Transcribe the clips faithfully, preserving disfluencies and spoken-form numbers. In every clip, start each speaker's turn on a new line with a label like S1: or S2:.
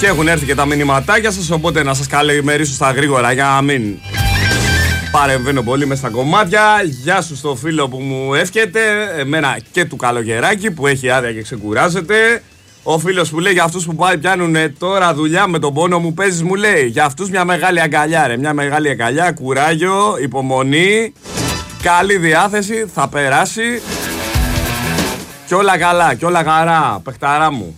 S1: Και έχουν έρθει και τα μηνυματάκια σας, οπότε να σας καλημερίσω στα γρήγορα για να μην παρεμβαίνω πολύ μες στα κομμάτια. Γεια σου στο φίλο που μου εύχεται, εμένα και του καλοκαιράκι που έχει άδεια και ξεκουράζεται. Ο φίλος που λέει για αυτούς που πάει πιάνουν τώρα δουλειά με τον πόνο μου παίζεις, μου λέει για αυτούς μια μεγάλη αγκαλιά ρε, μια μεγάλη αγκαλιά, κουράγιο, υπομονή, καλή διάθεση, θα περάσει και όλα καλά και όλα χαρά, παιχταρά μου.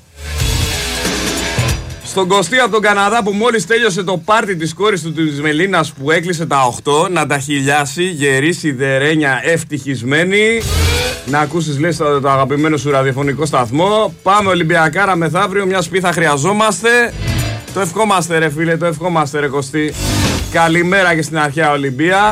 S1: Στον Κωστή από τον Καναδά που μόλις τέλειωσε το πάρτι της κόρης του της Μελίνας που έκλεισε τα οκτώ, να τα χιλιάσει, γερή, σιδερένια, ευτυχισμένη. Να ακούσεις λέει το, το αγαπημένο σου ραδιοφωνικό σταθμό. Πάμε Ολυμπιακάρα μεθαύριο, μια σπίθα χρειαζόμαστε. Το ευχόμαστε ρε φίλε, το ευχόμαστε ρε Κωστή. Καλημέρα και στην αρχαία Ολυμπία.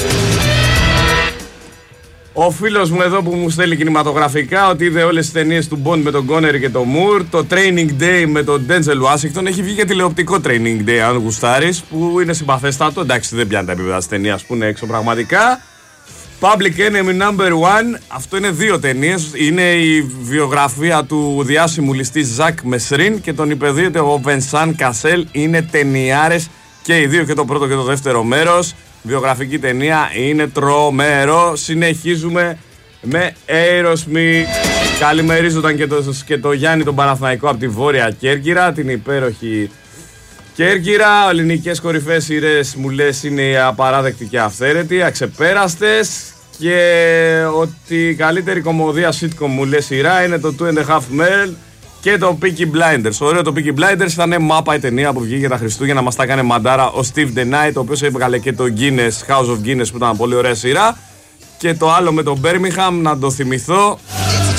S1: Ο φίλος μου εδώ που μου στέλνει κινηματογραφικά ότι είδε όλες τις ταινίες του Bond με τον Connery και τον Moore. Το Training Day με τον Denzel Washington. Έχει βγει και τηλεοπτικό Training Day αν γουστάρεις, που είναι συμπαθέστατο. Εντάξει, δεν πιάνει τα επίπεδα της ταινίας που είναι έξω πραγματικά. Public Enemy νάμπερ ένα. Αυτό είναι δύο ταινίες. Είναι η βιογραφία του διάσημου ληστή Ζακ Μεσρίν και τον υπεδίεται ο Βενσάν Κασέλ. Είναι ταινιάρες και οι δύο, και το πρώτο και το δεύτερο μέρος. Βιογραφική ταινία, είναι τρομερό. Συνεχίζουμε με Aerosmith. Καλημερίζονταν και το, και το Γιάννη τον Παναθηναϊκό από τη Βόρεια Κέρκυρα, την υπέροχη Κέρκυρα. Ελληνικές κορυφαίες σειρές μου λες είναι οι απαράδεκτοι και αυθαίρετοι, αξεπέραστες. Και ότι η καλύτερη κομμωδία sitcom μου λες σειρά είναι το Two and a Half Men και το Peaky Blinders. Ωραίο το Peaky Blinders, ήταν μάπα η ταινία που βγήκε τα Χριστούγεννα, μας τα έκανε μαντάρα ο Steve The Knight, ο οποίος έβγαλε και το Guinness, House of Guinness που ήταν πολύ ωραία σειρά. Και το άλλο με τον Birmingham, να το θυμηθώ,